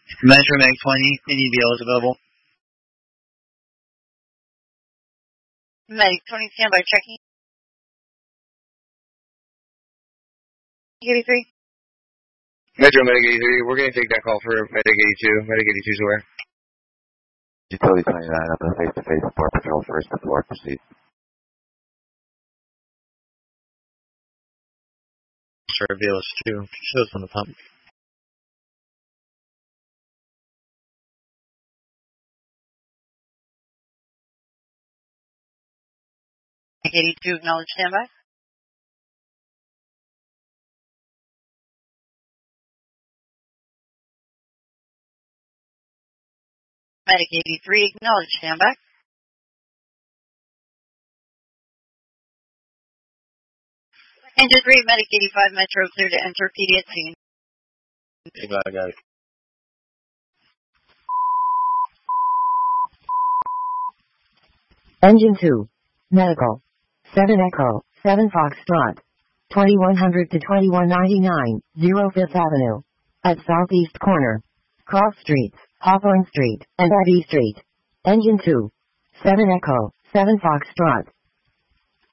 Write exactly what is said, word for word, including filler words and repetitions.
Metro Mag twenty, any deal is available. Medic twenty, standby checking. eighty-three. Metro Medic eighty-three, we're going to take that call for Medic eighty-two. Medic eighty-two is aware. Utility twenty-nine up on the face-to-face support patrol first before proceed. Sure, V L S two, shows on the pump. eighty-two, acknowledge standby. Medic eighty-three, acknowledge standby. Engine three, Medic eighty-five, Metro, clear to enter P D at scene. I got it. Engine two, Medical, seven Echo, seven Foxtrot, twenty-one hundred to twenty-one ninety-nine, zero Fifth Avenue, at Southeast Corner, Cross Streets, Hawthorne Street, and Abbey Street. Engine two, seven Echo, seven Foxtrot,